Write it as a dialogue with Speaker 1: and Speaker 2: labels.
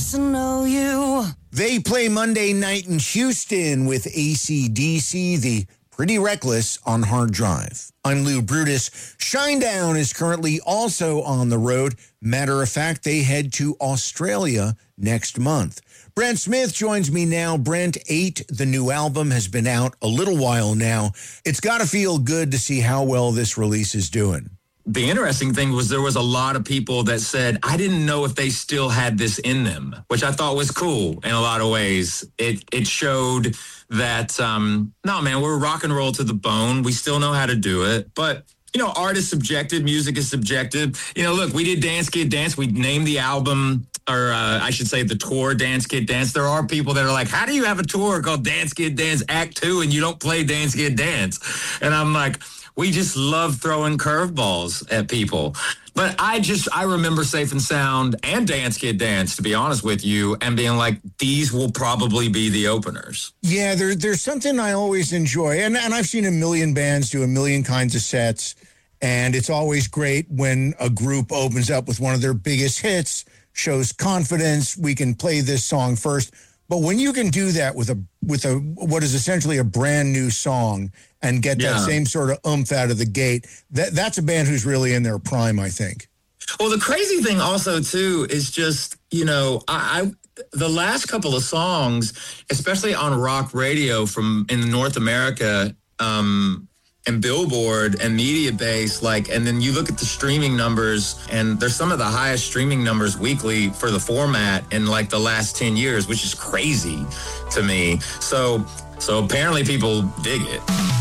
Speaker 1: to know you.
Speaker 2: They play Monday night in Houston with AC/DC, the Pretty Reckless on Hard Drive. I'm Lou Brutus. Shinedown is currently also on the road. Matter of fact, they head to Australia next month. Brent Smith joins me now. Brent, 8, the new album, has been out a little while now. It's got to feel good to see how well this release is doing.
Speaker 3: The interesting thing was there was a lot of people that said, I didn't know if they still had this in them, which I thought was cool in a lot of ways. It showed that, no, man, we're rock and roll to the bone. We still know how to do it. But, you know, art is subjective. Music is subjective. You know, look, we did Dance Kid Dance. We named the album, or I should say the tour, Dance Kid Dance. There are people that are like, how do you have a tour called Dance Kid Dance Act 2 and you don't play Dance Kid Dance? And I'm like, we just love throwing curveballs at people. But I remember Safe and Sound and Dance Kid Dance, to be honest with you, and being like, these will probably be the openers.
Speaker 2: Yeah, there's something I always enjoy. And I've seen a million bands do a million kinds of sets. And it's always great when a group opens up with one of their biggest hits, shows confidence, we can play this song first. But when you can do that with a what is essentially a brand new song and get that same sort of oomph out of the gate, that's a band who's really in their prime, I think.
Speaker 3: Well, the crazy thing also, too, is just, you know, the last couple of songs, especially on rock radio in North America, and Billboard and Media Base, and then you look at the streaming numbers, and there's some of the highest streaming numbers weekly for the format in the last 10 years, which is crazy to me. So apparently people dig it.